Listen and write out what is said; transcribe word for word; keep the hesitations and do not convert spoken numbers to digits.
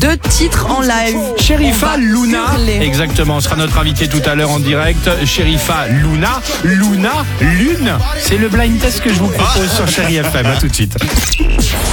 deux titres en live. Sherifa Luna, hurler. exactement, sera notre invité tout à l'heure en direct. Sherifa Luna, Luna, Lune, c'est le blind test que je vous propose sur Chéri F M. À tout de suite.